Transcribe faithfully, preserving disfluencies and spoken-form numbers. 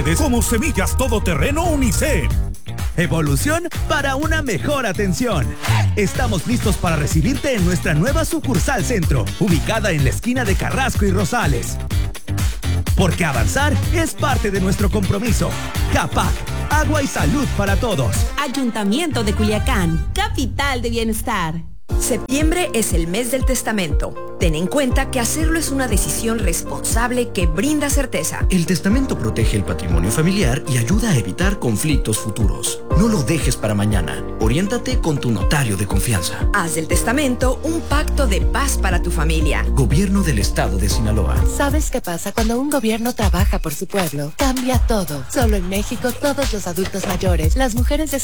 Como Semillas Todoterreno Unicel. Evolución para una mejor atención. Estamos listos para recibirte en nuestra nueva sucursal centro, ubicada en la esquina de Carrasco y Rosales. Porque avanzar es parte de nuestro compromiso. CAPAC, agua y salud para todos. Ayuntamiento de Culiacán, capital de bienestar. Septiembre es el mes del testamento. Ten en cuenta que hacerlo es una decisión responsable que brinda certeza. El testamento protege el patrimonio familiar y ayuda a evitar conflictos futuros. No lo dejes para mañana. Oriéntate con tu notario de confianza. Haz del testamento un pacto de paz para tu familia. Gobierno del Estado de Sinaloa. ¿Sabes qué pasa cuando un gobierno trabaja por su pueblo? Cambia todo. Solo en México todos los adultos mayores, las mujeres de